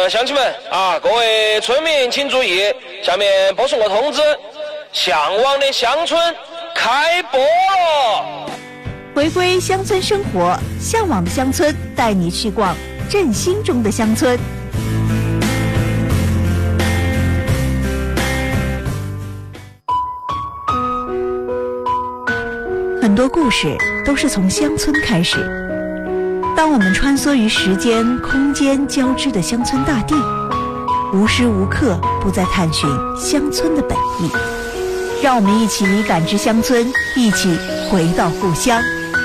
乡亲们啊，各位村民请注意，下面播送个通知，向往的乡村开播了。 回归乡村生活，向往的乡村带你去逛振兴中的乡村。很多故事都是从乡村开始。当我们穿梭于时间、空间交织的乡村大地，无时无刻不在探寻乡村的本意。让我们一起感知乡村，一起回到故乡。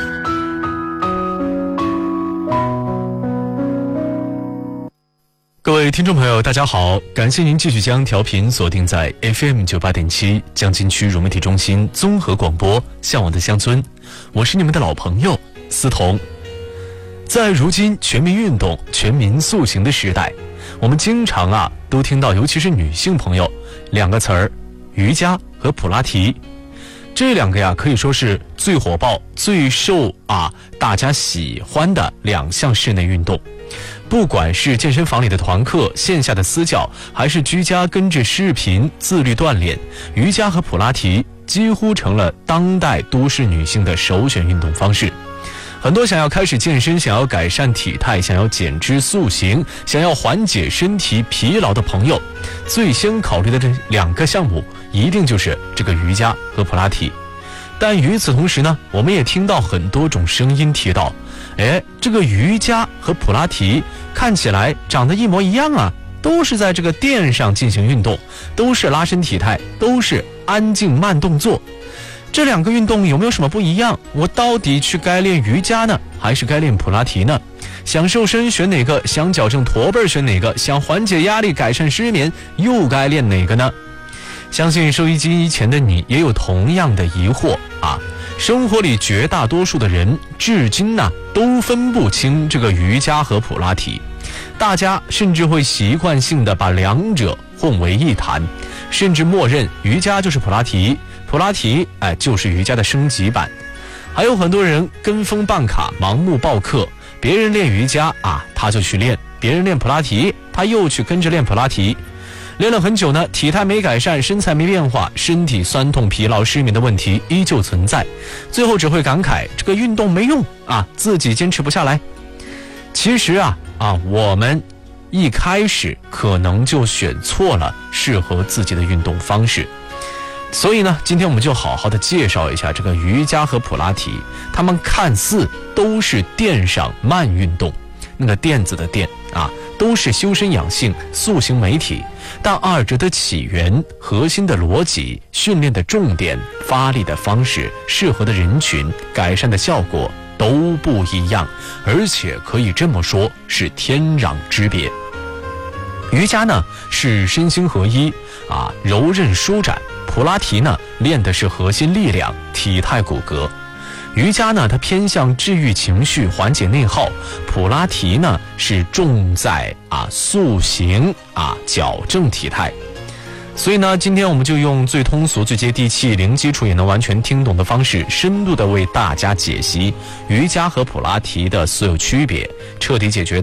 各位听众朋友大家好，感谢您继续将调频锁定在 FM 98.7江津区融媒体中心综合广播向往的乡村，我是你们的老朋友思彤。在如今全民运动、全民塑形的时代，我们经常都听到，尤其是女性朋友两个词儿，瑜伽和普拉提。这两个可以说是最火爆、最受大家喜欢的两项室内运动。不管是健身房里的团课、线下的私教，还是居家跟着视频自律锻炼，瑜伽和普拉提几乎成了当代都市女性的首选运动方式。很多想要开始健身、想要改善体态、想要减脂塑形、想要缓解身体疲劳的朋友，最先考虑的这两个项目一定就是这个瑜伽和普拉提。但与此同时呢，我们也听到很多种声音提到，这个瑜伽和普拉提看起来长得一模一样啊，都是在这个垫上进行运动，都是拉伸体态，都是安静慢动作。这两个运动有没有什么不一样？我到底去该练瑜伽呢，还是该练普拉提呢？想瘦身选哪个？想矫正驼背选哪个？想缓解压力、改善失眠又该练哪个呢？相信收音机前的你也有同样的疑惑生活里绝大多数的人至今都分不清这个瑜伽和普拉提，大家甚至会习惯性的把两者混为一谈，甚至默认瑜伽就是普拉提，普拉提就是瑜伽的升级版。还有很多人跟风办卡，盲目报课，别人练瑜伽他就去练，别人练普拉提他又去跟着练普拉提，练了很久呢，体态没改善，身材没变化，身体酸痛、疲劳、失眠的问题依旧存在，最后只会感慨这个运动没用自己坚持不下来。其实我们一开始可能就选错了适合自己的运动方式。所以呢，今天我们就好好的介绍一下这个瑜伽和普拉提，它们看似都是垫上慢运动，那个垫子的垫都是修身养性、塑形美体，但二者的起源、核心的逻辑、训练的重点、发力的方式、适合的人群、改善的效果都不一样，而且可以这么说是天壤之别。瑜伽呢是身心合一柔韧舒展，普拉提呢练的是核心力量、体态骨骼。瑜伽呢它偏向治愈情绪、缓解内耗，普拉提呢是重在塑形矫正体态。所以呢，今天我们就用最通俗、最接地气、零基础也能完全听懂的方式，深度的为大家解析瑜伽和普拉提的所有区别，彻底解决